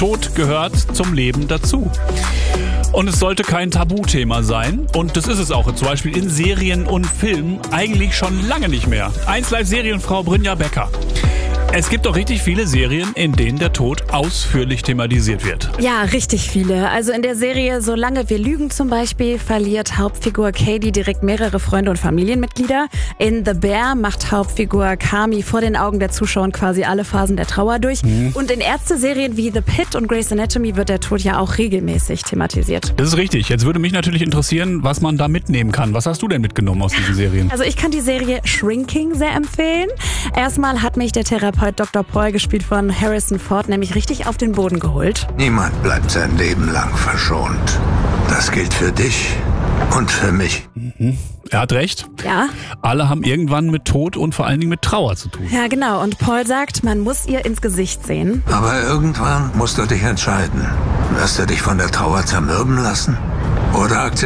Tod gehört zum Leben dazu. Und es sollte kein Tabuthema sein. Und das ist es auch, zum Beispiel in Serien und Filmen, eigentlich schon lange nicht mehr. 1Live-Serienfrau Brynja Becker. Es gibt doch richtig viele Serien, in denen der Tod ausführlich thematisiert wird. Ja, richtig viele. Also in der Serie Solange wir lügen zum Beispiel verliert Hauptfigur Katie direkt mehrere Freunde und Familienmitglieder. In The Bear macht Hauptfigur Kami vor den Augen der Zuschauer quasi alle Phasen der Trauer durch. Und in Ärzteserien wie The Pitt und Grey's Anatomy wird der Tod ja auch regelmäßig thematisiert. Das ist richtig. Jetzt würde mich natürlich interessieren, was man da mitnehmen kann. Was hast du denn mitgenommen aus diesen Serien? Also ich kann die Serie Shrinking sehr empfehlen. Erstmal hat mich der Therapeut Dr. Paul, gespielt von Harrison Ford, nämlich richtig auf den Boden geholt. Niemand bleibt sein Leben lang verschont. Das gilt für dich und für mich. Er hat recht. Ja. Alle haben irgendwann mit Tod und vor allen Dingen mit Trauer zu tun. Ja, genau. Und Paul sagt, man muss ihr ins Gesicht sehen. Aber irgendwann musst du dich entscheiden. Wirst du dich von der Trauer zermürben lassen? Oder